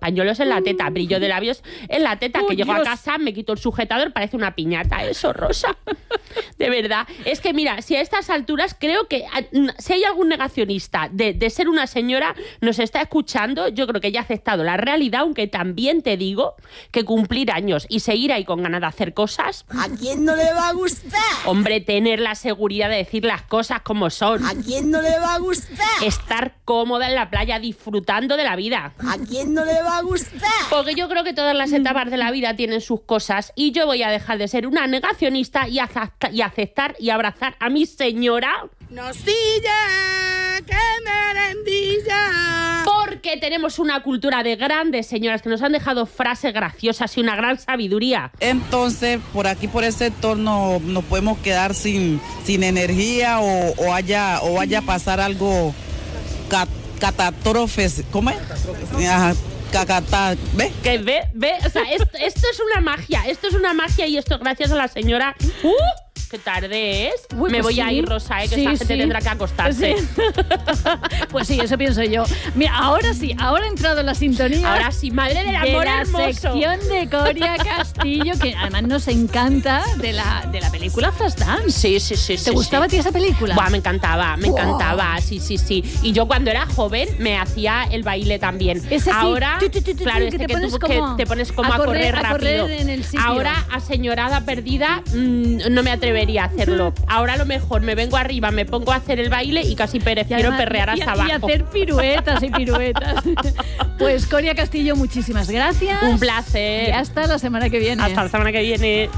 pañuelos en la teta, brillo de labios en la teta, que llego a casa, me quito el sujetador, parece una piñata, eso, Rosa. De verdad. Es que mira, si a estas alturas creo que si hay algún negacionista de ser una señora, nos está escuchando, yo creo que ya ha aceptado la realidad, aunque también te digo que cumplir años y seguir ahí con ganas de hacer cosas... ¿A quién no le va a gustar? Hombre, tener la seguridad de decir las cosas como son. ¿A quién no le va a gustar? Estar cómoda en la playa disfrutando de la vida. ¿A quién no le va a gustar? Porque yo creo que todas las etapas de la vida tienen sus cosas y yo voy a dejar de ser una negacionista y aceptar y abrazar a mi señora. ¡Nocilla, que merendilla! Porque tenemos una cultura de grandes señoras que nos han dejado frases graciosas y una gran sabiduría. Entonces, por aquí, por ese sector, nos podemos quedar sin energía o vaya a pasar algo catástrofes. ¿Cómo es? ¿Ves? Que ve, o sea, esto es una magia y esto gracias a la señora. ¡Qué tarde es! Uy, me pues voy a ir, Rosa, que esa gente tendrá que acostarse. Sí. Pues sí, eso pienso yo. Mira, ahora ha entrado la sintonía. Ahora sí, madre del amor hermoso. La sección de Coria Castillo, que además nos encanta, de la película Flashdance. Sí. ¿Te gustaba a ti esa película? Buah, me encantaba, sí. Y yo cuando era joven me hacía el baile también. Ese ahora, claro, que que te pones como a a correr rápido. correr en el sitio. Ahora, aseñorada perdida, no me atrevería a hacerlo. Ahora a lo mejor me vengo arriba, me pongo a hacer el baile y casi prefiero perrear hasta abajo. Y hacer piruetas y piruetas. Pues Coria Castillo, muchísimas gracias. Un placer. Y hasta la semana que viene. Hasta la semana que viene.